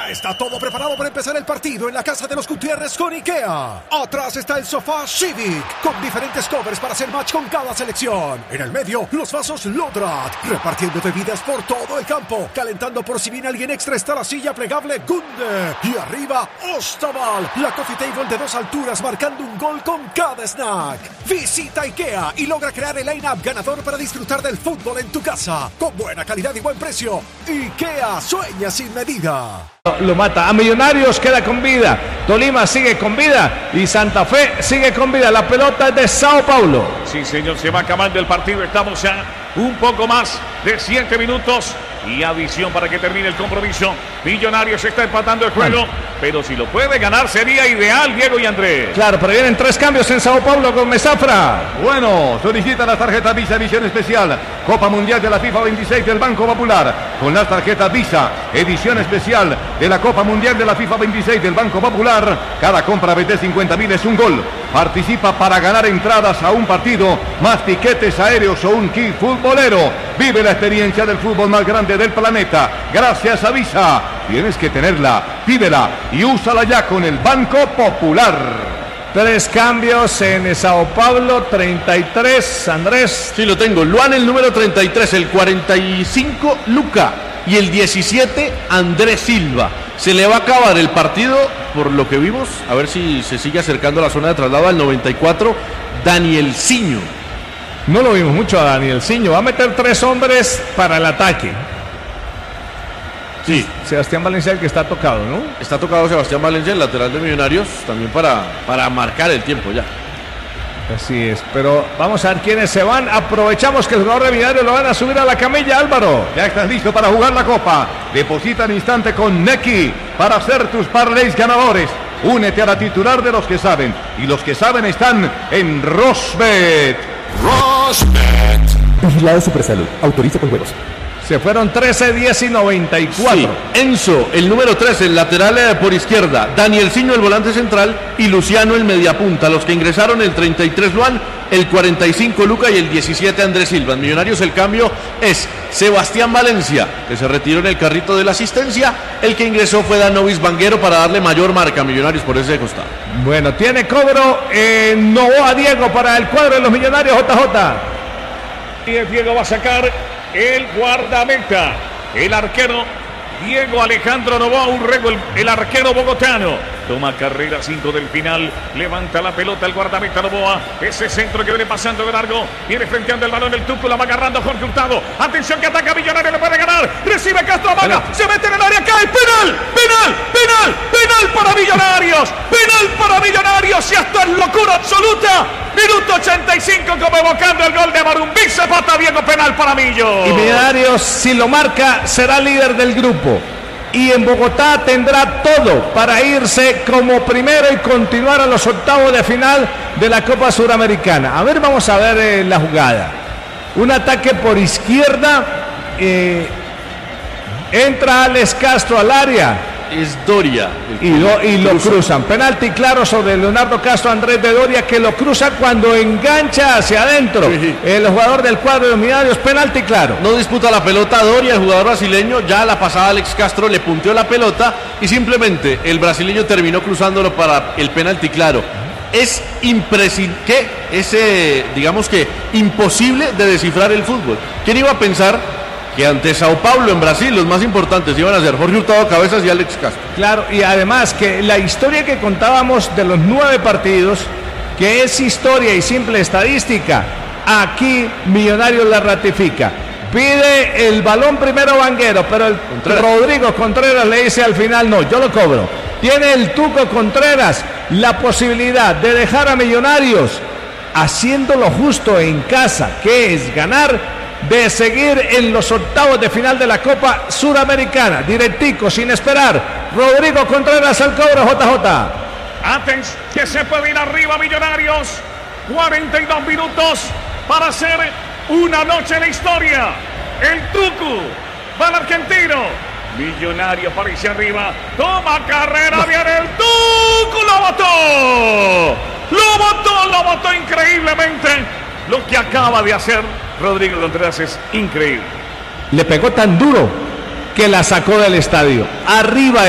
Ya está todo preparado para empezar el partido en la casa de los Gutiérrez con IKEA. Atrás está el sofá Civic, con diferentes covers para hacer match con cada selección. En el medio, los vasos Lodrat, repartiendo bebidas por todo el campo. Calentando por si viene alguien extra está la silla plegable Gunde. Y arriba, Ostaval, la coffee table de 2 alturas marcando un gol con cada snack. Visita IKEA y logra crear el line-up ganador para disfrutar del fútbol en tu casa. Con buena calidad y buen precio. IKEA, sueña sin medida. Lo mata. A Millonarios queda con vida. Tolima sigue con vida. Y Santa Fe sigue con vida. La pelota es de Sao Paulo. Sí, señor, se va acabando el partido. Estamos ya un poco más de 7 minutos. Y adición para que termine el compromiso. Millonarios está empatando el juego. Pero si lo puede ganar sería ideal, Diego y Andrés. Claro, pero vienen 3 cambios en Sao Paulo con Mesafra. Bueno, solicita la tarjeta Visa Edición Especial. Copa Mundial de la FIFA 26 del Banco Popular. Con las tarjetas Visa Edición Especial de la Copa Mundial de la FIFA 26 del Banco Popular. Cada compra de 50.000 es un gol. Participa para ganar entradas a un partido, más tiquetes aéreos o un kit futbolero. Vive la experiencia del fútbol más grande del planeta. Gracias a Visa. Tienes que tenerla, pídela y úsala ya con el Banco Popular. 3 cambios en Sao Paulo, 33, Andrés. Sí, lo tengo. Luan, el número 33, el 45, Luca. Y el 17, Andrés Silva. Se le va a acabar el partido, por lo que vimos. A ver si se sigue acercando a la zona de traslado. Al 94, Danielzinho. No lo vimos mucho a Danielzinho. Va a meter 3 hombres para el ataque. Sí. Sebastián Valencia, el que está tocado, ¿no? Está tocado Sebastián Valencia, el lateral de Millonarios, también para marcar el tiempo ya. Así es, pero vamos a ver quiénes se van. Aprovechamos que el jugador de Millonarios lo van a subir a la camilla, Álvaro. Ya estás listo para jugar la Copa. Deposita al instante con Neki para hacer tus parlays ganadores. Únete a la titular de los que saben. Y los que saben están en Rosbet. Rosbet. Vigilado Supersalud. Autoriza con juegos. Se fueron 13, 10 y 94. Sí. Enzo, el número 13, el lateral por izquierda. Danielzinho, el volante central. Y Luciano, el mediapunta. Los que ingresaron, el 33, Luan. El 45, Luca. Y el 17, Andrés Silva. En Millonarios el cambio es Sebastián Valencia, que se retiró en el carrito de la asistencia. El que ingresó fue Danovis Vanguero para darle mayor marca a Millonarios por ese costado. Bueno, tiene cobro Novoa Diego para el cuadro de los Millonarios, JJ. Y el Diego va a sacar el guardameta, el arquero Diego Alejandro Novoa Urrego, el arquero bogotano. Toma carrera 5 del final, levanta la pelota el guardameta Novoa. Ese centro que viene pasando de largo, viene frenteando el balón, el Tuco la va agarrando Jorge Hurtado. Atención que ataca Millonario, le puede ganar. Recibe Castro Amaga, se mete en el área, cae. Penal para Millonarios. Penal para Millonarios y hasta es locura absoluta. Minuto 85 como evocando el gol de Marumbí. Se pata Diego, penal para Millo. Y Millonarios, si lo marca, será líder del grupo. Y en Bogotá tendrá todo para irse como primero y continuar a los octavos de final de la Copa Suramericana. A ver, vamos a ver la jugada. Un ataque por izquierda. Entra Alex Castro al área. Es Doria. Y lo cruzan. Penalti claro sobre Leonardo Castro, Andrés de Doria, que lo cruza cuando engancha hacia adentro. Sí. El jugador del cuadro de los Millonarios, penalti claro. No disputa la pelota Doria, el jugador brasileño. Ya la pasada Alex Castro le punteó la pelota y simplemente el brasileño terminó cruzándolo para el penalti claro. Es digamos que imposible de descifrar el fútbol. ¿Quién iba a pensar que ante Sao Paulo en Brasil los más importantes iban a ser Jorge Hurtado Cabezas y Alex Castro? Claro, y además que la historia que contábamos de los 9 partidos, que es historia y simple estadística, aquí Millonarios la ratifica. Pide el balón primero Vanguero, pero el Rodrigo Contreras le dice al final no, yo lo cobro. Tiene el Tuco Contreras la posibilidad de dejar a Millonarios haciendo lo justo en casa, que es ganar, de seguir en los octavos de final de la Copa Suramericana. Directico, sin esperar. Rodrigo Contreras al cobro, JJ. Atención, que se puede ir arriba Millonarios. 42 minutos para hacer una noche de historia. El Tucu va al argentino. Millonario aparece arriba. Toma carrera, viene el Tucu. Lo botó increíblemente. Lo que acaba de hacer Rodrigo Contreras es increíble. Le pegó tan duro que la sacó del estadio. Arriba